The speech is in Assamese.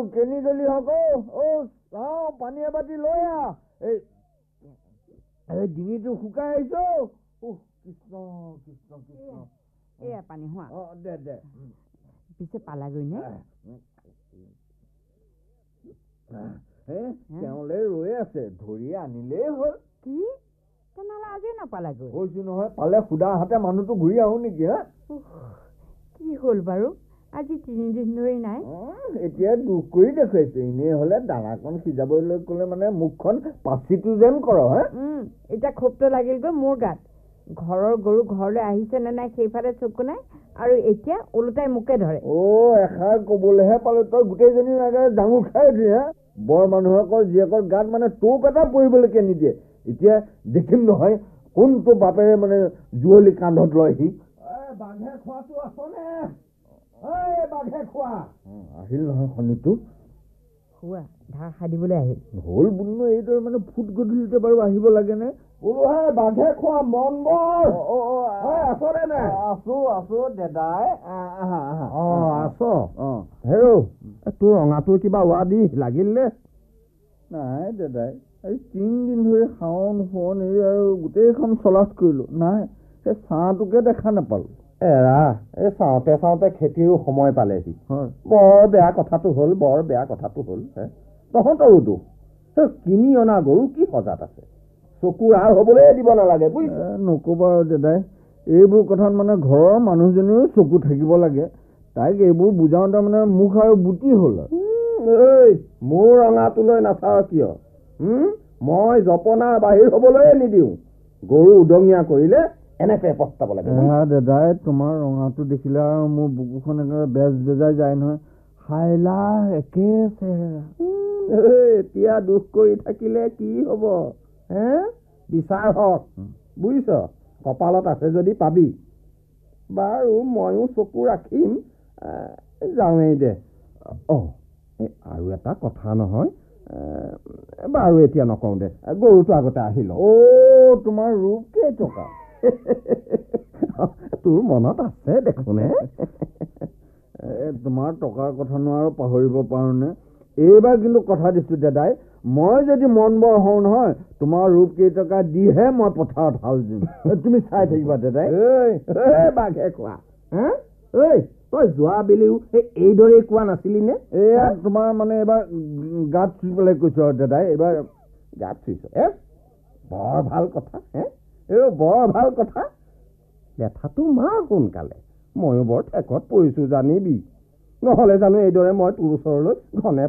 কেনি গলি হক চাও পানী এবাটি লৈ আহ এই ডিঙিটো শুকাই আহিছ কৃষ্ণ কৃষ্ণ কৃষ্ণ এয়া পানী হোৱা দে দে পিছে পালাগৈ নে তেওঁলৈ ৰৈ আছে ধৰি আনিলেই হ'ল কি তেনেহ'লে আজি নাপালাগৈ কৈছো নহয় পালে সুদা হাতে মানুহটো ঘূৰি আহো নেকি হা কি হ'ল বাৰু আজি 3 দিন ধৰি নাই এতিয়া দুখ কৰি দেখুৱাইছো এনেই হলে দানাকণ সিজাবলৈ ক'লে মানে মুখখন পাচিটো যেন কৰ হা এতিয়া ক্ষোভটো লাগিলগৈ মোৰ গাত ঘৰৰ গৰু ঘৰলৈ আহিছে নে নাই সেইফালে চকু নাই আৰু এতিয়া ওলোটাই মোকে ধৰে এষাৰ কবলৈহে পালো তই গোটেইজনীৰ আগেৰে জাঙুৰ খাই উঠি হা বৰ মানুহকৰ জীয়েকৰ গাত মানে টোপ এটা পৰিবলৈকে নিদিয়ে এতিয়া দেখিম নহয় কোনটো বাপেৰে মানে জুৱলি কান্ধত লয়হি বাঘে খোৱাটো আছনে বাঘে খোৱা আহিল নহয় শনিটো খোৱা ধাৰ খাই দিবলৈ আহিল হ'ল বুলিনো এইদৰে মানে ফুট গধূলিতে বাৰু আহিব লাগেনে বোলো হে বাঘে খোৱা মন বৰ আছনে নাই আছো দাদাই আছ হেৰৌ তোৰ ৰঙাটোৰ কিবা হোৱা দি লাগিল নে নাই দাদাই এই 3 দিন ধৰি শাওন শোৱন এই আৰু গোটেইখন চলাচ কৰিলো নাই সেই ছাঁটোকে দেখা নাপালো এৰা এই চাওঁতে চাওঁতে খেতিৰো সময় পালেহি বৰ বেয়া কথাটো হ'ল তহঁতৰো দুখ কিনি অনা গৰু কি সজাত আছে চকুৰ আৰ হবলৈ দিব নালাগে নকবা আৰু দাদাই এইবোৰ কথাত মানে ঘৰৰ মানুহজনীও চকু থাকিব লাগে তাইক এইবোৰ বুজাওঁতে মানে মুখ আৰু বুটি হ'ল মোৰ ৰঙাটোলৈ নাচাও কিয় মই জপনাৰ বাহিৰ হবলৈ নিদিওঁ গৰু উদঙীয়া কৰিলে এনেকে পস্তাব লাগে দাদাই তোমাৰ ৰঙাটো দেখিলে আৰু মোৰ বুকুখন একেবাৰে বেজ বেজাই যায় নহয় হাইলা একে চেহেৰা এতিয়া দুখ কৰি থাকিলে কি হব বিচাৰ হওক বুজিছ কপালত আছে যদি পাবি বাৰু ময়ো চকু ৰাখিম যাওঁৱেই দে আৰু এটা কথা নহয় বাৰু এতিয়া নকওঁ দে গৰুটো আগতে আহিল তোমাৰ ৰূপ কেইটকা তোৰ মনত আছে দেখোনে তোমাৰ টকাৰ কথানো আৰু পাহৰিব পাৰো নে এইবাৰ কিন্তু কথা দিছো দাদাই মই যদি মন বৰ হওঁ নহয় তোমাৰ ৰূপ কেইটকা দিহে মই পথাৰত হাল দিম তুমি চাই থাকিবা দাদাই বাঘে খোৱা তই যোৱা বেলিও এইদৰে কোৱা নাছিলি নে এয়া তোমাৰ মানে এইবাৰ গাত চুই পেলাই কৈছো আৰু দাদাই এইবাৰ গাত চুইছ বৰ ভাল কথা বৰ ভাল কথা লেঠাটো মাৰ সোনকালে ময়ো বৰ ঠেকত পৰিছো জানিবি নহলে জানো এইদৰে মই তোৰ ওচৰলৈ ঘনে